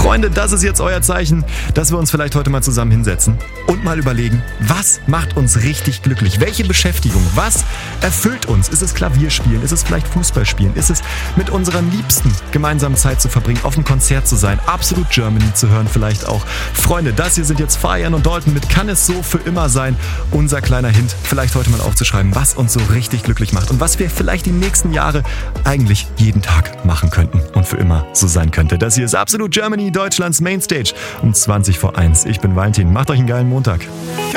Freunde, das ist jetzt euer Zeichen, dass wir uns vielleicht heute mal zusammen hinsetzen und mal überlegen, was macht uns richtig glücklich? Welche Beschäftigung? Was erfüllt uns? Ist es Klavierspielen? Ist es vielleicht Fußballspielen? Ist es mit unseren Liebsten gemeinsam Zeit zu verbringen, auf einem Konzert zu sein, Absolut Germany zu hören vielleicht auch? Freunde, das hier sind jetzt Farian und Dalton mit Kann es so für immer sein? Unser kleiner Hint, vielleicht heute mal aufzuschreiben, was uns so richtig glücklich macht und was wir vielleicht die nächsten Jahre eigentlich jeden Tag machen könnten und für immer so sein könnte. Das hier ist Absolut Germany, Deutschlands Mainstage um 20 vor 1. Ich bin Valentin. Macht euch einen geilen Montag.